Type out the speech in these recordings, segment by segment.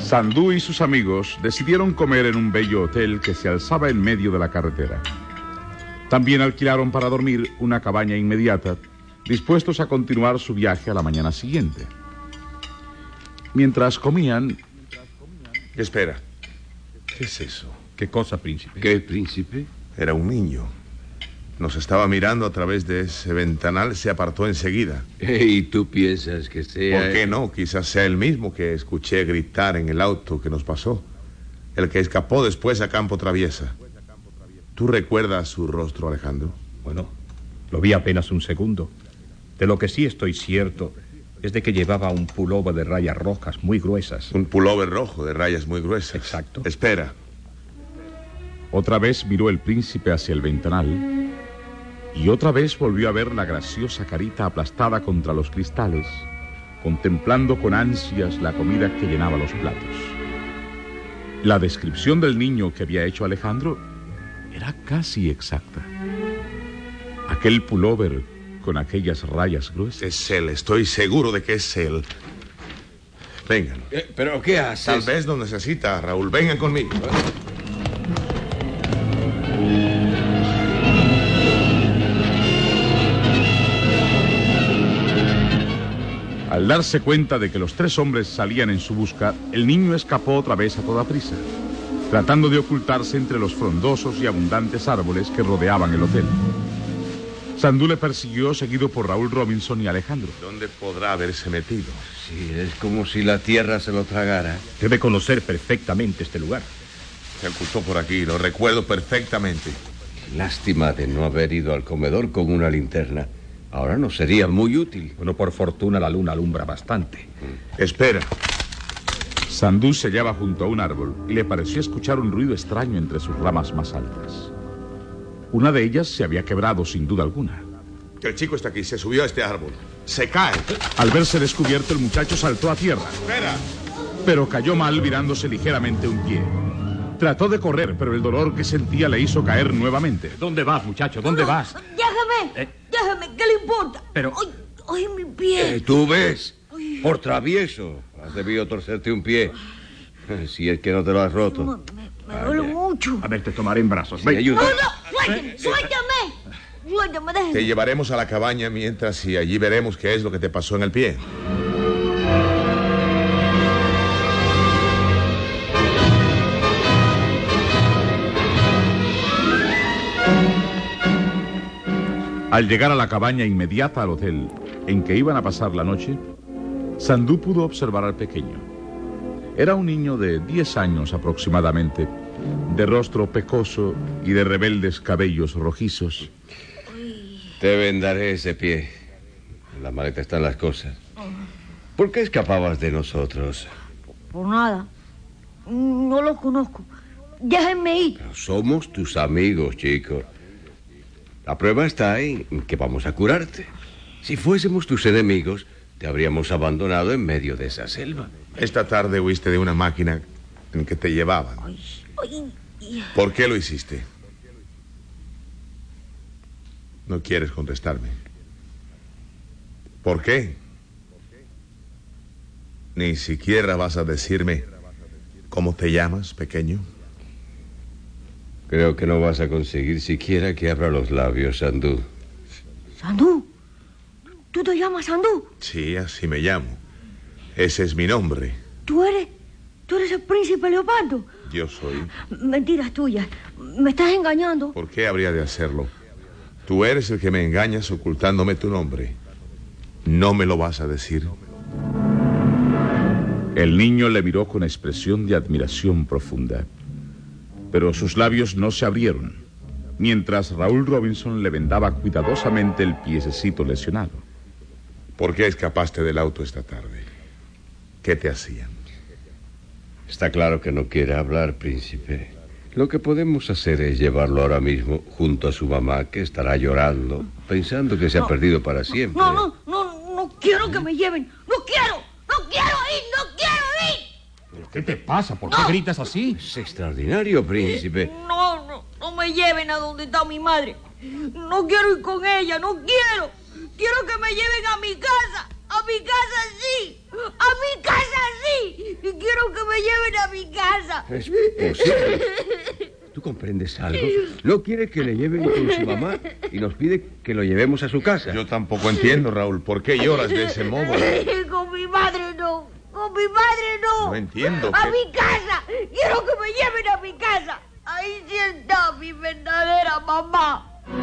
Sandú y sus amigos decidieron comer en un bello hotel que se alzaba en medio de la carretera. También alquilaron para dormir una cabaña inmediata, dispuestos a continuar su viaje a la mañana siguiente. Mientras comían... Espera. ¿Qué es eso? ¿Qué cosa, príncipe? ¿Qué, príncipe? Era un niño. Nos estaba mirando a través de ese ventanal, se apartó enseguida. ¿Y tú piensas que sea...? ¿Por qué no? Quizás sea el mismo que escuché gritar en el auto que nos pasó. El que escapó después a campo traviesa. ¿Tú recuerdas su rostro, Alejandro? Bueno, lo vi apenas un segundo. De lo que sí estoy cierto es de que llevaba un pullover de rayas rojas muy gruesas. Un pullover rojo de rayas muy gruesas. Exacto. Espera. Otra vez miró el príncipe hacia el ventanal y otra vez volvió a ver la graciosa carita aplastada contra los cristales, contemplando con ansias la comida que llenaba los platos. La descripción del niño que había hecho Alejandro era casi exacta. Aquel pullover con aquellas rayas gruesas. Es él, estoy seguro de que es él. Vengan. ¿Pero qué haces? Tal vez lo necesita, Raúl. Vengan conmigo. Al darse cuenta de que los tres hombres salían en su busca, el niño escapó otra vez a toda prisa, tratando de ocultarse entre los frondosos y abundantes árboles que rodeaban el hotel. Sandú le persiguió, seguido por Raúl Robinson y Alejandro. ¿Dónde podrá haberse metido? Sí, es como si la tierra se lo tragara. Debe conocer perfectamente este lugar. Se ocultó por aquí, lo recuerdo perfectamente. Lástima de no haber ido al comedor con una linterna. Ahora nos sería muy útil. Bueno, por fortuna la luna alumbra bastante. Espera. Sandú se hallaba junto a un árbol y le pareció escuchar un ruido extraño entre sus ramas más altas. Una de ellas se había quebrado sin duda alguna. El chico está aquí, se subió a este árbol. Se cae. Al verse descubierto, el muchacho saltó a tierra. Espera. Pero cayó mal, virándose ligeramente un pie. Trató de correr, pero el dolor que sentía le hizo caer nuevamente. ¿Dónde vas, muchacho? ¿Dónde vas? Déjame, ¿qué le importa? Pero... ¡Ay, mi pie! ¿Tú ves? Por travieso. Has debido torcerte un pie. Si es que no te lo has roto. Me duele mucho. A ver, te tomaré en brazos. Sí, Ven. ayuda. ¡Suéltame! ¡Suéltame, déjame! Te llevaremos a la cabaña mientras y allí veremos qué es lo que te pasó en el pie. Al llegar a la cabaña inmediata al hotel en que iban a pasar la noche, Sandú pudo observar al pequeño. Era un niño de 10 años aproximadamente, de rostro pecoso y de rebeldes cabellos rojizos. Te vendaré ese pie. En la maleta están las cosas. ¿Por qué escapabas de nosotros? Por nada. No los conozco. Déjenme ir. Pero somos tus amigos, chico. La prueba está en que vamos a curarte. Si fuésemos tus enemigos, te habríamos abandonado en medio de esa selva. Esta tarde huiste de una máquina en que te llevaban. ¿Por qué lo hiciste? No quieres contestarme. ¿Por qué? Ni siquiera vas a decirme cómo te llamas, pequeño. Creo que no vas a conseguir siquiera que abra los labios, Sandú. ¿Sandú? ¿Tú te llamas Sandú? Sí, así me llamo. Ese es mi nombre. ¿Tú eres el príncipe Leopardo? Yo soy. Mentiras tuyas. Me estás engañando. ¿Por qué habría de hacerlo? Tú eres el que me engañas ocultándome tu nombre. ¿No me lo vas a decir? El niño le miró con expresión de admiración profunda, pero sus labios no se abrieron, mientras Raúl Robinson le vendaba cuidadosamente el piececito lesionado. ¿Por qué escapaste del auto esta tarde? ¿Qué te hacían? Está claro que no quiere hablar, príncipe. Lo que podemos hacer es llevarlo ahora mismo junto a su mamá, que estará llorando, pensando que se ha perdido para siempre. No quiero que me lleven. No quiero ir. ¿Pero qué te pasa? ¿Por qué gritas así? Es extraordinario, príncipe. No me lleven a donde está mi madre. No quiero ir con ella, no quiero. Quiero que me lleven a mi casa. A mi casa sí. y quiero que me lleven a mi casa. Es posible. ¿Tú comprendes algo? No quiere que le lleven con su mamá y nos pide que lo llevemos a su casa. Yo tampoco entiendo, Raúl. ¿Por qué lloras de ese modo? Con mi madre no. Con mi madre no. No entiendo. A mi casa. Quiero que me lleven a mi casa. Ahí sí está mi verdadera mamá.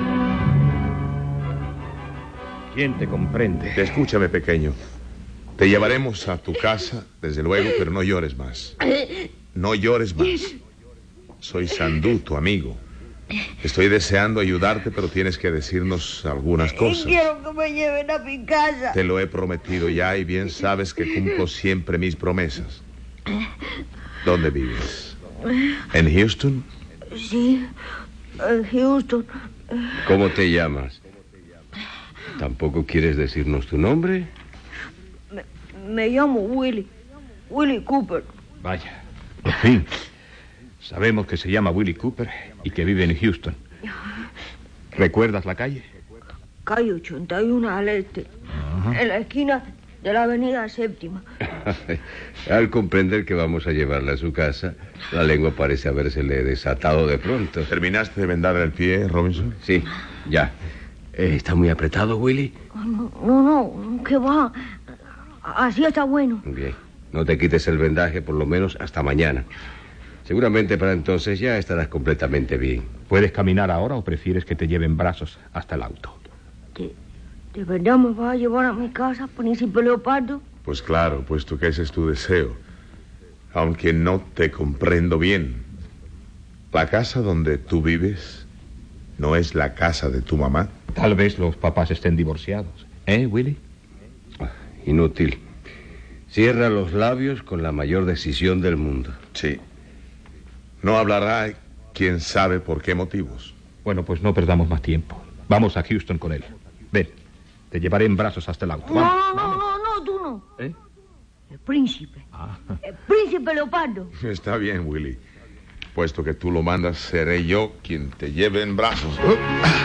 ¿Quién te comprende? Escúchame, pequeño. Te llevaremos a tu casa, desde luego, pero no llores más. No llores más. Soy Sandú, tu amigo. Estoy deseando ayudarte, pero tienes que decirnos algunas cosas. Quiero que me lleven a mi casa. Te lo he prometido ya y bien sabes que cumplo siempre mis promesas. ¿Dónde vives? ¿En Houston? Sí, en Houston. ¿Cómo te llamas? ¿Tampoco quieres decirnos tu nombre? Me llamo Willie. Willie Cooper. Vaya, por fin. Sabemos que se llama Willie Cooper y que vive en Houston. ¿Recuerdas la calle? Calle 81 al este. Ajá. En la esquina de la avenida Séptima. Al comprender que vamos a llevarla a su casa, la lengua parece habérsele desatado de pronto. ¿Terminaste de vendar el pie, Robinson? Sí, ya. ¿Está muy apretado, Willie? No, ¿qué va? Así está bueno. Bien. No te quites el vendaje por lo menos hasta mañana. Seguramente para entonces ya estarás completamente bien. ¿Puedes caminar ahora o prefieres que te lleven brazos hasta el auto? ¿De verdad me vas a llevar a mi casa, Príncipe Leopardo? Pues claro, puesto que ese es tu deseo. Aunque no te comprendo bien. La casa donde tú vives no es la casa de tu mamá. Tal vez los papás estén divorciados. ¿Eh, Willie? Inútil. Cierra los labios con la mayor decisión del mundo. Sí. No hablará, quién sabe por qué motivos. Bueno, pues no perdamos más tiempo. Vamos a Houston con él. Ven, te llevaré en brazos hasta el auto. Vamos. No, tú no. ¿Eh? El príncipe. Ah. El príncipe Leopardo. Está bien, Willie. Puesto que tú lo mandas, seré yo quien te lleve en brazos.